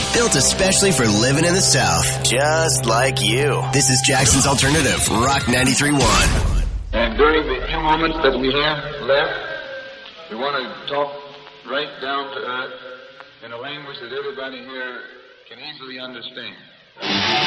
built especially for living in the South, just like you. This is Jackson's Alternative, Rock 93.1. And during the few moments that we have left, we want to talk right down to earth in a language that everybody here can easily understand.